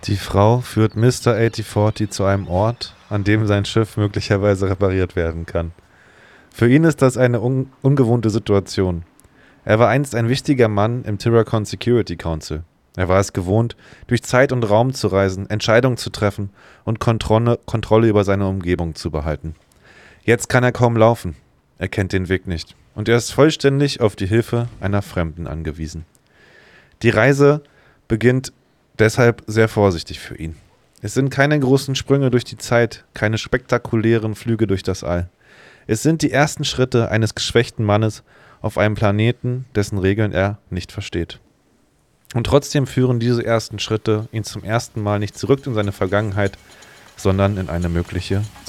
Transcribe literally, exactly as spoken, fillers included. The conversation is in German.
Die Frau führt Mister achtzig zu einem Ort, an dem sein Schiff möglicherweise repariert werden kann. Für ihn ist das eine un- ungewohnte Situation. Er war einst ein wichtiger Mann im Tyracon Security Council. Er war es gewohnt, durch Zeit und Raum zu reisen, Entscheidungen zu treffen und Kontrolle, Kontrolle über seine Umgebung zu behalten. Jetzt kann er kaum laufen. Er kennt den Weg nicht. Und er ist vollständig auf die Hilfe einer Fremden angewiesen. Die Reise beginnt deshalb sehr vorsichtig für ihn. Es sind keine großen Sprünge durch die Zeit, keine spektakulären Flüge durch das All. Es sind die ersten Schritte eines geschwächten Mannes auf einem Planeten, dessen Regeln er nicht versteht. Und trotzdem führen diese ersten Schritte ihn zum ersten Mal nicht zurück in seine Vergangenheit, sondern in eine mögliche